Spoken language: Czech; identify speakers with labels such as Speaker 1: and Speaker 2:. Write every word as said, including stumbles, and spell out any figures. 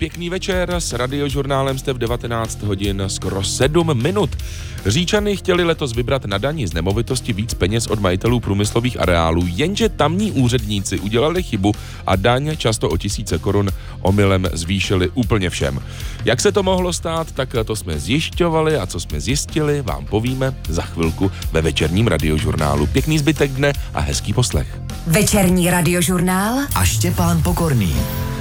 Speaker 1: pěkný večer, s Radiožurnálem jste v devatenáct hodin skoro sedm minut. Říčany chtěli letos vybrat na dani z nemovitosti víc peněz od majitelů průmyslových areálů, jenže tamní úředníci udělali chybu a daň často o tisíce korun omylem zvýšili úplně všem. Jak se to mohlo stát, tak to jsme zjišťovali a co jsme zjistili, vám povíme za chvilku ve večerním Radiožurnálu. Pěkný zbytek dne a hezký poslech.
Speaker 2: Večerní Radiožurnál
Speaker 3: a Štěpán Pokorný.